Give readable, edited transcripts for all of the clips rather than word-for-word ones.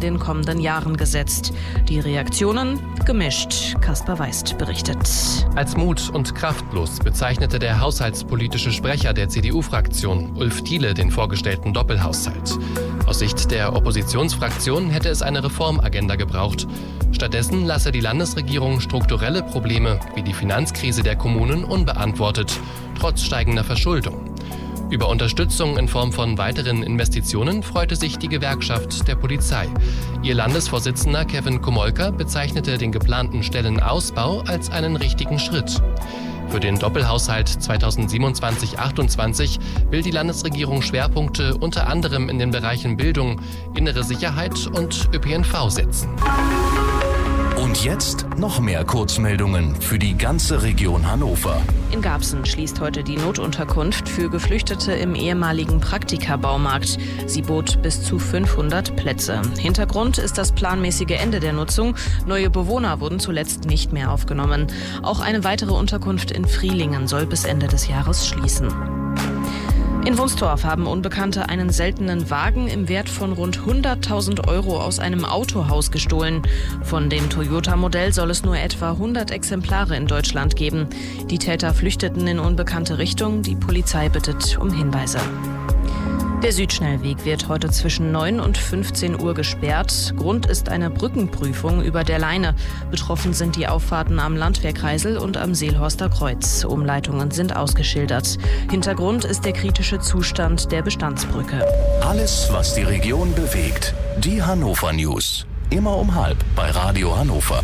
den kommenden Jahren gesetzt. Die Reaktionen gemischt. Kasper Weist berichtet. Als mut- und kraftlos bezeichnete der haushaltspolitische Sprecher der CDU-Fraktion, Ulf Thiele, den vorgestellten Doppelhaushalt. Aus Sicht der Oppositionsfraktion hätte es eine Reformagenda gebraucht. Stattdessen lasse die Landesregierung strukturelle Probleme wie die Finanzkrise der Kommunen unbeantwortet, trotz steigender Verschuldung. Über Unterstützung in Form von weiteren Investitionen freute sich die Gewerkschaft der Polizei. Ihr Landesvorsitzender Kevin Komolka bezeichnete den geplanten Stellenausbau als einen richtigen Schritt. Für den Doppelhaushalt 2027-28 will die Landesregierung Schwerpunkte unter anderem in den Bereichen Bildung, innere Sicherheit und ÖPNV setzen. Und jetzt noch mehr Kurzmeldungen für die ganze Region Hannover. In Garbsen schließt heute die Notunterkunft für Geflüchtete im ehemaligen Praktika-Baumarkt. Sie bot bis zu 500 Plätze. Hintergrund ist das planmäßige Ende der Nutzung. Neue Bewohner wurden zuletzt nicht mehr aufgenommen. Auch eine weitere Unterkunft in Frielingen soll bis Ende des Jahres schließen. In Wunstorf haben Unbekannte einen seltenen Wagen im Wert von rund 100.000 € aus einem Autohaus gestohlen. Von dem Toyota-Modell soll es nur etwa 100 Exemplare in Deutschland geben. Die Täter flüchteten in unbekannte Richtung. Die Polizei bittet um Hinweise. Der Südschnellweg wird heute zwischen 9 und 15 Uhr gesperrt. Grund ist eine Brückenprüfung über der Leine. Betroffen sind die Auffahrten am Landwehrkreisel und am Seelhorster Kreuz. Umleitungen sind ausgeschildert. Hintergrund ist der kritische Zustand der Bestandsbrücke. Alles, was die Region bewegt. Die Hannover News. Immer um 12:30 bei Radio Hannover.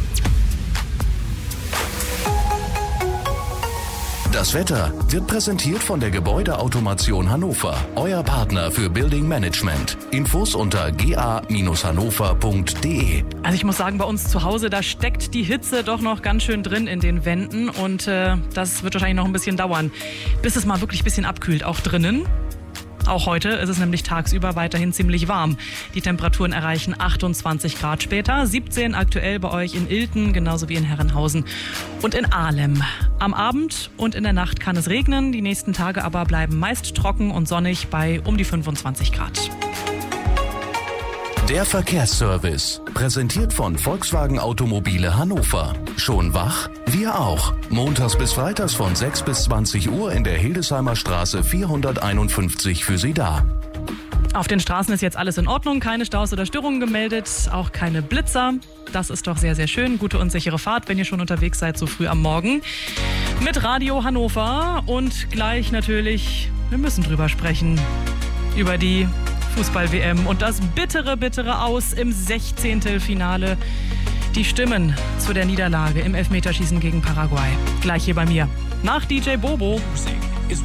Das Wetter wird präsentiert von der Gebäudeautomation Hannover, euer Partner für Building Management. Infos unter ga-hannover.de. Also ich muss sagen, bei uns zu Hause, da steckt die Hitze doch noch ganz schön drin in den Wänden und das wird wahrscheinlich noch ein bisschen dauern, bis es mal wirklich ein bisschen abkühlt, auch drinnen. Auch heute ist es nämlich tagsüber weiterhin ziemlich warm. Die Temperaturen erreichen 28 Grad später, 17 aktuell bei euch in Ilten, genauso wie in Herrenhausen und in Ahlem. Am Abend und in der Nacht kann es regnen, die nächsten Tage aber bleiben meist trocken und sonnig bei um die 25 Grad. Der Verkehrsservice, präsentiert von Volkswagen Automobile Hannover. Schon wach? Wir auch. Montags bis freitags von 6 bis 20 Uhr in der Hildesheimer Straße 451 für Sie da. Auf den Straßen ist jetzt alles in Ordnung, keine Staus oder Störungen gemeldet, auch keine Blitzer. Das ist doch sehr, sehr schön. Gute und sichere Fahrt, wenn ihr schon unterwegs seid, so früh am Morgen. Mit Radio Hannover und gleich natürlich, wir müssen drüber sprechen, über die Fußball-WM und das bittere Aus im 16. Finale. Die Stimmen zu der Niederlage im Elfmeterschießen gegen Paraguay. Gleich hier bei mir. Nach DJ Bobo. Musik